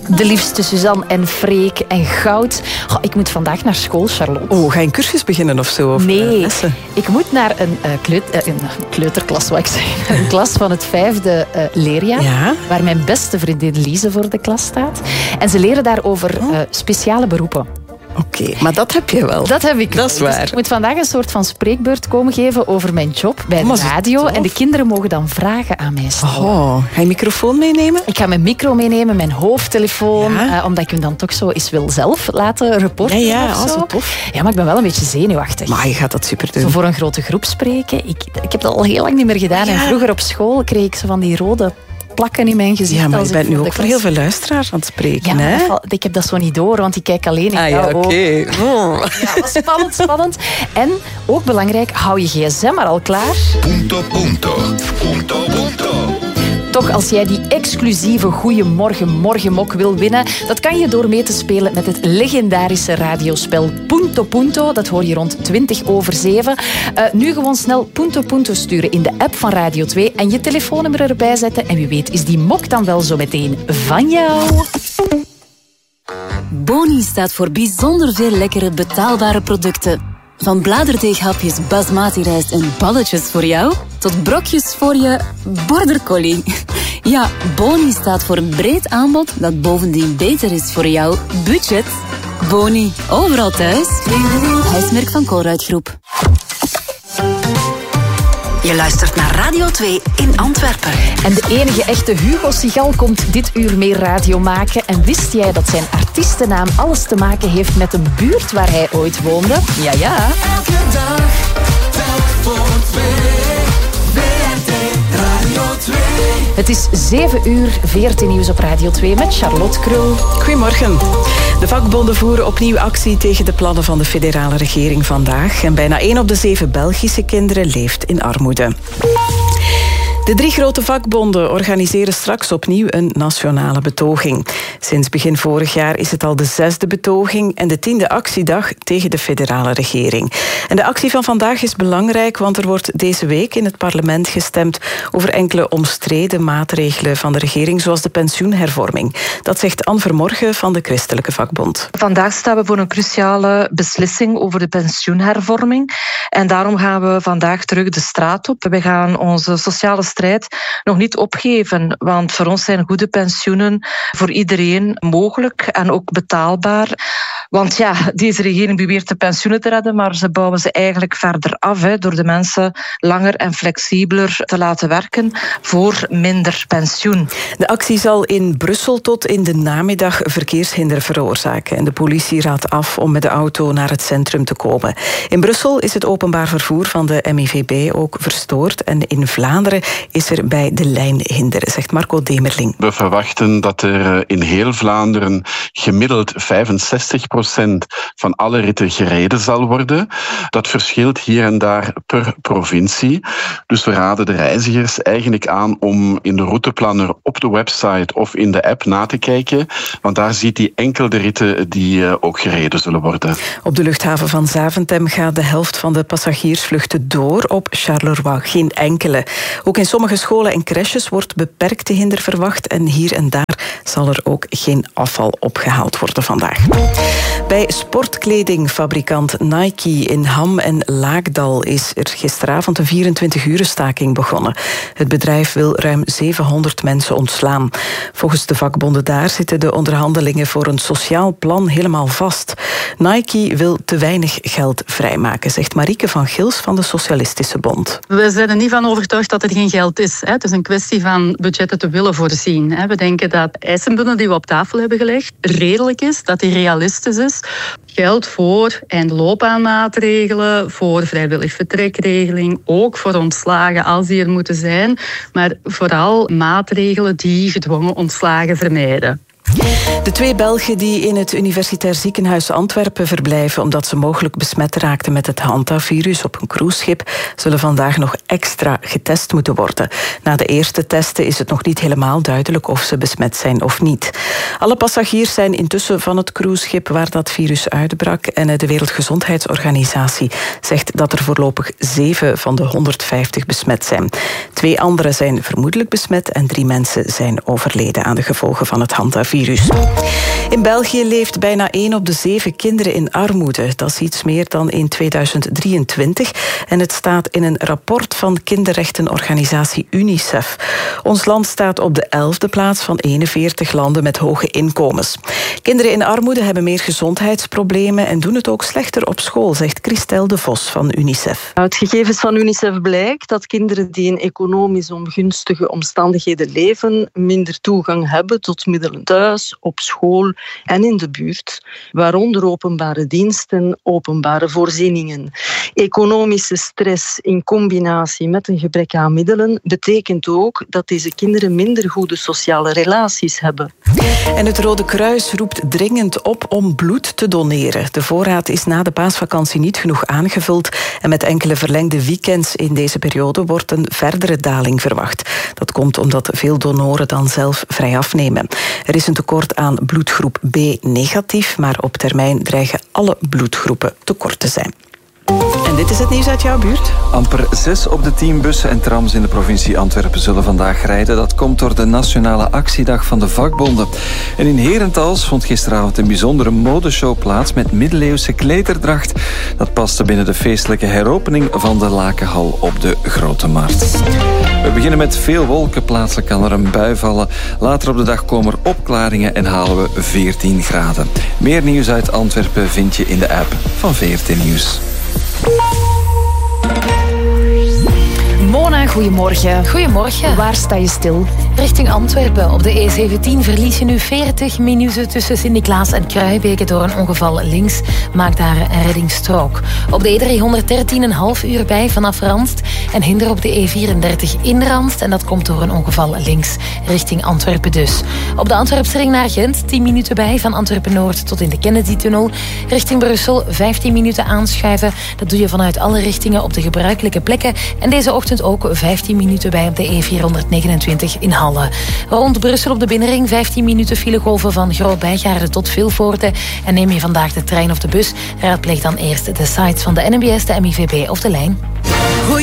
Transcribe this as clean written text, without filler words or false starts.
De liefste Suzanne en Freek en Goud. Oh, ik moet vandaag naar school, Charlotte. Oh, ga je een cursus beginnen of zo? Of nee, lessen? Ik moet naar een kleuterklas, wat ik zeg. Een klas van het 5e leerjaar. Ja? Waar mijn beste vriendin Lise voor de klas staat. En ze leren daar over speciale beroepen. Oké, maar dat heb je wel. Dat heb ik. Dat is waar. Dus ik moet vandaag een soort van spreekbeurt komen geven over mijn job bij de radio. En de kinderen mogen dan vragen aan mij stellen. Oh, ga je microfoon meenemen? Ik ga mijn micro meenemen, mijn hoofdtelefoon. Ja? Omdat ik hem dan toch zo eens wil zelf laten reporten. Ja, of zo. zo tof. Ja, maar ik ben wel een beetje zenuwachtig. Maar je gaat dat super doen. Zo voor een grote groep spreken. Ik heb dat al heel lang niet meer gedaan. Ja. En vroeger op school kreeg ik zo van die rode plakken in mijn gezicht. Ja, maar als je bent ik nu voor ook de voor klas- heel veel luisteraars aan het spreken, Ja, hè? maar ik heb dat zo niet door, want ik kijk alleen in jouw ogen. Ja, Ja, spannend. En, ook belangrijk, hou je gsm maar al klaar. Punto. Toch, als jij die exclusieve Goeiemorgen wil winnen, dat kan je door mee te spelen met het legendarische radiospel Punto. Dat hoor je rond 7:20. Nu gewoon snel Punto sturen in de app van Radio 2 en je telefoonnummer erbij zetten. En wie weet is die mok dan wel zo meteen van jou. Boni staat voor bijzonder veel lekkere betaalbare producten. Van bladerdeeghapjes basmati rijst en balletjes voor jou, tot brokjes voor je border collie. Ja, Boni staat voor een breed aanbod dat bovendien beter is voor jouw budget. Boni, overal thuis. Huismerk van Colruyt Groep. Je luistert naar Radio 2 in Antwerpen. En de enige echte Hugo Sigal komt dit uur mee radio maken. En wist jij dat zijn artiestennaam alles te maken heeft met een buurt waar hij ooit woonde? Ja. Elke dag, telk voor 2. VRT Radio 2. Het is 7:00, nieuws op Radio 2 met Charlotte Krul. Goedemorgen. De vakbonden voeren opnieuw actie tegen de plannen van de federale regering vandaag. En bijna 1 op de 7 Belgische kinderen leeft in armoede. De 3 grote vakbonden organiseren straks opnieuw een nationale betoging. Sinds begin vorig jaar is het al de 6e betoging en de 10e actiedag tegen de federale regering. En de actie van vandaag is belangrijk, want er wordt deze week in het parlement gestemd over enkele omstreden maatregelen van de regering, zoals de pensioenhervorming. Dat zegt Anne Vermorgen van de Christelijke Vakbond. Vandaag staan we voor een cruciale beslissing over de pensioenhervorming. En daarom gaan we vandaag terug de straat op. We gaan onze sociale strijd nog niet opgeven, want voor ons zijn goede pensioenen voor iedereen mogelijk en ook betaalbaar. Want ja, deze regering beweert de pensioenen te redden, maar ze bouwen ze eigenlijk verder af door de mensen langer en flexibeler te laten werken voor minder pensioen. De actie zal in Brussel tot in de namiddag verkeershinder veroorzaken. En de politie raadt af om met de auto naar het centrum te komen. In Brussel is het openbaar vervoer van de MIVB ook verstoord. En in Vlaanderen is er bij de lijn hinder, zegt Marco Demerling. We verwachten dat er in heel Vlaanderen gemiddeld 65% van alle ritten gereden zal worden. Dat verschilt hier en daar per provincie. Dus we raden de reizigers eigenlijk aan om in de routeplanner op de website of in de app na te kijken, want daar ziet hij enkel de ritten die ook gereden zullen worden. Op de luchthaven van Zaventem gaat de helft van de passagiersvluchten door, op Charleroi geen enkele. Ook in sommige scholen en crèches wordt beperkte hinder verwacht en hier en daar zal er ook geen afval opgehaald worden vandaag. Bij sportkledingfabrikant Nike in Ham en Laakdal is er gisteravond een 24-urenstaking begonnen. Het bedrijf wil ruim 700 mensen ontslaan. Volgens de vakbonden daar zitten de onderhandelingen voor een sociaal plan helemaal vast. Nike wil te weinig geld vrijmaken, zegt Marieke van Gils van de Socialistische Bond. We zijn er niet van overtuigd dat er geen geld is. Het is een kwestie van budgetten te willen voorzien. We denken dat eisenbundel die we op tafel hebben gelegd redelijk is, dat die realistisch is. Geld voor eindloopbaanmaatregelen, voor vrijwillig vertrekregeling, ook voor ontslagen als die er moeten zijn, maar vooral maatregelen die gedwongen ontslagen vermijden. De 2 Belgen die in het Universitair Ziekenhuis Antwerpen verblijven omdat ze mogelijk besmet raakten met het Hanta-virus op een cruiseschip, zullen vandaag nog extra getest moeten worden. Na de eerste testen is het nog niet helemaal duidelijk of ze besmet zijn of niet. Alle passagiers zijn intussen van het cruiseschip waar dat virus uitbrak en de Wereldgezondheidsorganisatie zegt dat er voorlopig 7 van de 150 besmet zijn. 2 2 anderen zijn vermoedelijk besmet en 3 mensen zijn overleden aan de gevolgen van het hantavirus. In België leeft bijna 1 op de 7 kinderen in armoede. Dat is iets meer dan in 2023. En het staat in een rapport van kinderrechtenorganisatie UNICEF. Ons land staat op de 11e plaats van 41 landen met hoge inkomens. Kinderen in armoede hebben meer gezondheidsproblemen en doen het ook slechter op school, zegt Christel de Vos van UNICEF. Uit gegevens van UNICEF blijkt dat kinderen die in economisch ongunstige omstandigheden leven, minder toegang hebben tot middelen thuis, op school en in de buurt, waaronder openbare diensten, openbare voorzieningen. Economische stress in combinatie met een gebrek aan middelen betekent ook dat deze kinderen minder goede sociale relaties hebben. En het Rode Kruis roept dringend op om bloed te doneren. De voorraad is na de paasvakantie niet genoeg aangevuld en met enkele verlengde weekends in deze periode wordt een verdere daling verwacht. Dat komt omdat veel donoren dan zelf vrij afnemen. Er is een tekort aan bloedgroep B negatief, maar op termijn dreigen alle bloedgroepen tekort te zijn. En dit is het nieuws uit jouw buurt. Amper 6 op de 10 bussen en trams in de provincie Antwerpen zullen vandaag rijden. Dat komt door de Nationale Actiedag van de vakbonden. En in Herentals vond gisteravond een bijzondere modeshow plaats met middeleeuwse klederdracht. Dat paste binnen de feestelijke heropening van de Lakenhal op de Grote Markt. We beginnen met veel wolken. Plaatselijk kan er een bui vallen. Later op de dag komen er opklaringen en halen we 14 graden. Meer nieuws uit Antwerpen vind je in de app van VRT Nieuws. Mona, goedemorgen. Goedemorgen. Waar sta je stil? Richting Antwerpen. Op de E17 verlies je nu 40 minuten tussen Sint-Niklaas en Kruijbeke door een ongeval links. Maak daar een reddingsstrook. Op de E313 een half uur bij vanaf Randst. En hinder op de E34 in Randst. En dat komt door een ongeval links richting Antwerpen dus. Op de Antwerpse ring naar Gent 10 minuten bij van Antwerpen-Noord tot in de Kennedy-tunnel. Richting Brussel 15 minuten aanschuiven. Dat doe je vanuit alle richtingen op de gebruikelijke plekken. En deze ochtend ook 15 minuten bij op de E429 in Halle. Rond Brussel op de binnenring 15 minuten filegolven van Groot-Bijgaarden tot Vilvoorde. En neem je vandaag de trein of de bus, raadpleeg dan eerst de sites van de NMBS, de MIVB of de lijn.